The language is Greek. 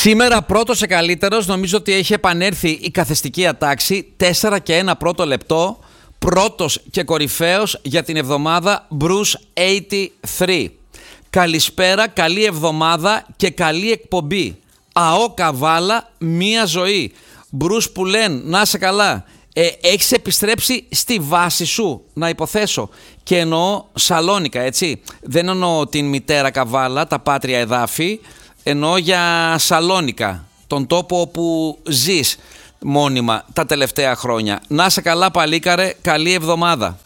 Σήμερα πρώτος και καλύτερος, νομίζω ότι έχει επανέλθει η καθεστική ατάξη. 4 και 1 πρώτο λεπτό. Πρώτος και κορυφαίος για την εβδομάδα Bruce 83. Καλησπέρα, καλή εβδομάδα και καλή εκπομπή. ΑΟ Καβάλα, μία ζωή. Bruce Πουλέν, να είσαι καλά. Έχεις επιστρέψει στη βάση σου, να υποθέσω. Και εννοώ Σαλόνικα, έτσι. Δεν εννοώ την μητέρα Καβάλα, τα πάτρια εδάφη. Εννοώ για Σαλόνικα, τον τόπο όπου ζεις μόνιμα τα τελευταία χρόνια. Να είσαι καλά παλίκαρε, καλή εβδομάδα.